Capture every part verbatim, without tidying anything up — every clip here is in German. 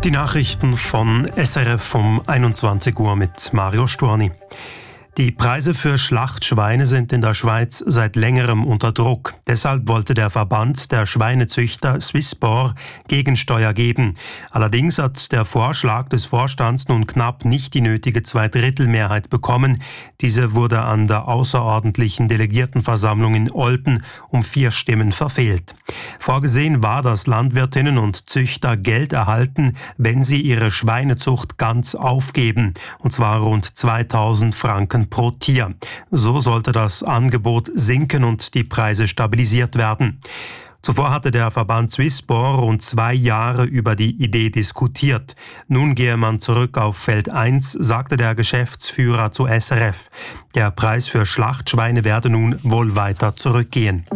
Die Nachrichten von S R F um einundzwanzig Uhr mit Mario Storni. Die Preise für Schlachtschweine sind in der Schweiz seit längerem unter Druck. Deshalb wollte der Verband der Schweinezüchter Swisspor Gegensteuer geben. Allerdings hat der Vorschlag des Vorstands nun knapp nicht die nötige Zweidrittelmehrheit bekommen. Diese wurde an der außerordentlichen Delegiertenversammlung in Olten um vier Stimmen verfehlt. Vorgesehen war, dass Landwirtinnen und Züchter Geld erhalten, wenn sie ihre Schweinezucht ganz aufgeben, und zwar rund zweitausend Franken pro Tier. So sollte das Angebot sinken und die Preise stabilisiert werden. Zuvor hatte der Verband Swisspor rund zwei Jahre über die Idee diskutiert. Nun gehe man zurück auf Feld eins, sagte der Geschäftsführer zu S R F. Der Preis für Schlachtschweine werde nun wohl weiter zurückgehen.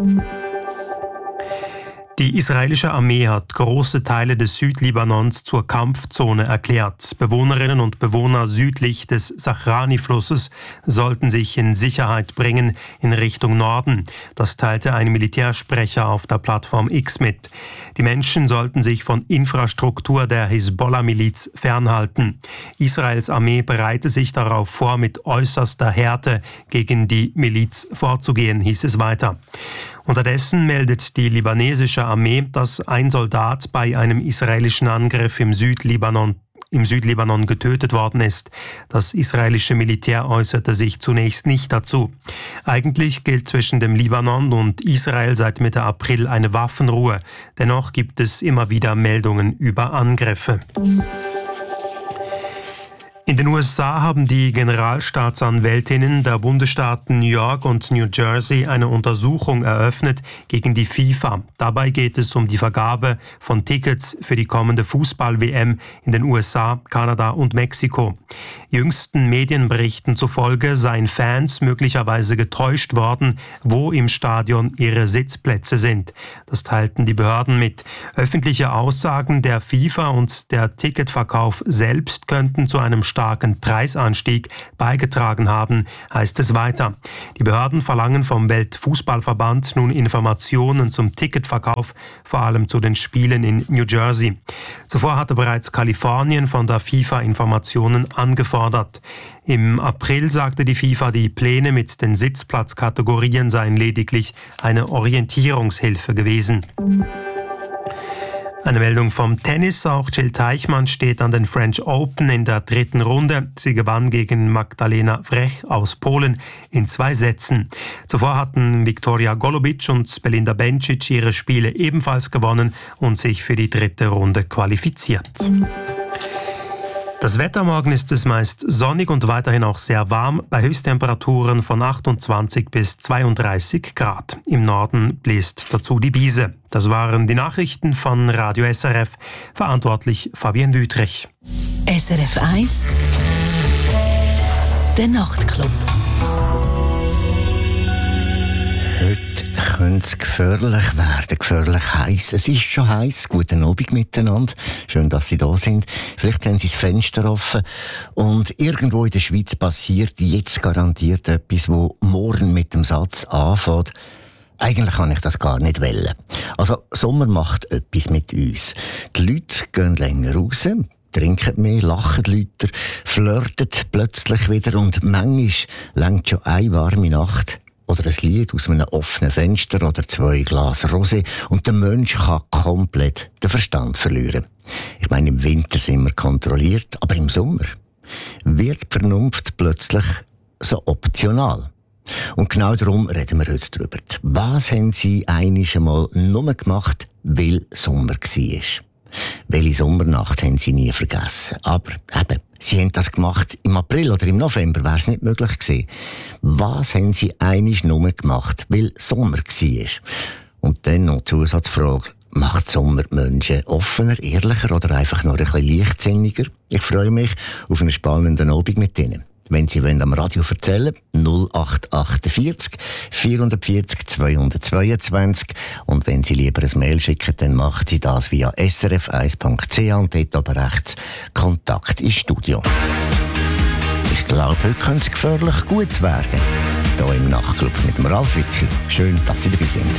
Die israelische Armee hat große Teile des Südlibanons zur Kampfzone erklärt. Bewohnerinnen und Bewohner südlich des Sachrani-Flusses sollten sich in Sicherheit bringen in Richtung Norden. Das teilte ein Militärsprecher auf der Plattform X mit. Die Menschen sollten sich von Infrastruktur der Hisbollah-Miliz fernhalten. Israels Armee bereite sich darauf vor, mit äußerster Härte gegen die Miliz vorzugehen, hieß es weiter. Unterdessen meldet die libanesische Armee, dass ein Soldat bei einem israelischen Angriff im Südlibanon, im Südlibanon getötet worden ist. Das israelische Militär äußerte sich zunächst nicht dazu. Eigentlich gilt zwischen dem Libanon und Israel seit Mitte April eine Waffenruhe. Dennoch gibt es immer wieder Meldungen über Angriffe. In den U S A haben die Generalstaatsanwältinnen der Bundesstaaten New York und New Jersey eine Untersuchung eröffnet gegen die FIFA. Dabei geht es um die Vergabe von Tickets für die kommende Fußball-W M in den U S A, Kanada und Mexiko. Jüngsten Medienberichten zufolge seien Fans möglicherweise getäuscht worden, wo im Stadion ihre Sitzplätze sind. Das teilten die Behörden mit. Öffentliche Aussagen der FIFA und der Ticketverkauf selbst könnten zu einem starken Preisanstieg beigetragen haben, heißt es weiter. Die Behörden verlangen vom Weltfußballverband nun Informationen zum Ticketverkauf, vor allem zu den Spielen in New Jersey. Zuvor hatte bereits Kalifornien von der FIFA Informationen angefordert. Im April sagte die FIFA, die Pläne mit den Sitzplatzkategorien seien lediglich eine Orientierungshilfe gewesen. Eine Meldung vom Tennis. Auch Jill Teichmann steht an den French Open in der dritten Runde. Sie gewann gegen Magdalena Frech aus Polen in zwei Sätzen. Zuvor hatten Viktoria Golubic und Belinda Bencic ihre Spiele ebenfalls gewonnen und sich für die dritte Runde qualifiziert. Das Wetter morgen ist es meist sonnig und weiterhin auch sehr warm, bei Höchsttemperaturen von achtundzwanzig bis zweiunddreißig Grad. Im Norden bläst dazu die Biese. Das waren die Nachrichten von Radio S R F, verantwortlich Fabienne Wüthrich. S R F eins, der Nachtclub. Heute könnte es gefährlich werden, gefährlich heiß. Es ist schon heiß. Guten Abend miteinander. Schön, dass Sie da sind. Vielleicht haben Sie das Fenster offen. Und irgendwo in der Schweiz passiert jetzt garantiert etwas, wo morgen mit dem Satz anfängt: eigentlich kann ich das gar nicht wollen. Also, Sommer macht etwas mit uns. Die Leute gehen länger raus, trinken mehr, lachen lauter, flirten plötzlich wieder und manchmal reicht schon eine warme Nacht oder ein Lied aus einem offenen Fenster oder zwei Glas Rosé und der Mensch kann komplett den Verstand verlieren. Ich meine, im Winter sind wir kontrolliert, aber im Sommer wird die Vernunft plötzlich so optional. Und genau darum reden wir heute drüber. Was haben Sie einiges einmal nur gemacht, weil Sommer war? Welche Sommernacht haben Sie nie vergessen? Aber eben, Sie haben das gemacht im April oder im November, wäre es nicht möglich gewesen. Was haben Sie einiges nur gemacht, weil Sommer war? Und dann noch die Zusatzfrage: Macht Sommer die Menschen offener, ehrlicher oder einfach nur ein bisschen leichtsinniger? Ich freue mich auf einen spannenden Abend mit Ihnen. Wenn Sie wollen, am Radio erzählen, null acht achtundvierzig, vierhundertvierzig, zweihundertzweiundzwanzig. Und wenn Sie lieber ein Mail schicken, dann machen Sie das via s r f eins punkt c h und dort oben rechts Kontakt ins Studio. Ich glaube, heute könnte es gefährlich gut werden. Hier im Nachtclub mit dem Ralf Wicki. Schön, dass Sie dabei sind.